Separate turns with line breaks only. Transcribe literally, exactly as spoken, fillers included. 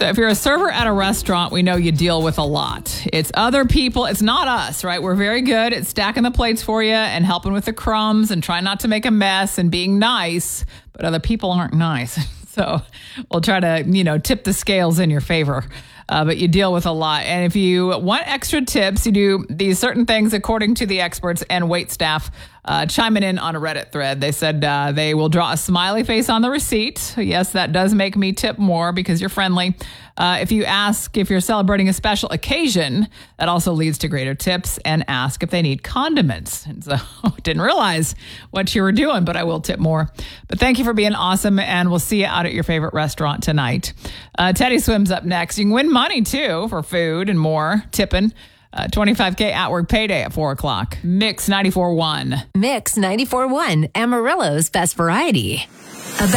So if you're a server at a restaurant, we know you deal with a lot. It's other people. It's not us, right? We're very good at stacking the plates for you and helping with the crumbs and trying not to make a mess and being nice. But other people aren't nice. So we'll try to, you know, tip the scales in your favor. Uh, but you deal with a lot. And if you want extra tips, you do these certain things according to the experts and wait staff uh, chiming in on a Reddit thread. They said uh, they will draw a smiley face on the receipt. Yes, that does make me tip more because you're friendly. Uh, if you ask if you're celebrating a special occasion, that also leads to greater tips, and ask if they need condiments. And so didn't realize what you were doing, but I will tip more. But thank you for being awesome, and we'll see you out at your favorite restaurant tonight. Uh, Teddy Swim's up next. You can win money, too, for food and more. Tipping. Uh, twenty-five K at-work payday at four o'clock. Mix ninety-four point one.
Mix ninety-four point one, Amarillo's best variety.